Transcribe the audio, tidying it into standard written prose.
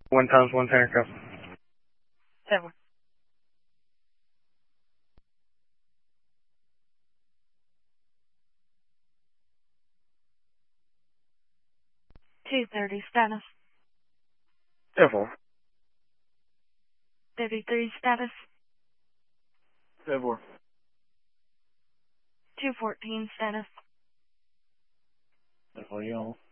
1 times 1 center cup. 7. 230 status. 4. 33 status. 4. 214 status. 4 y'all.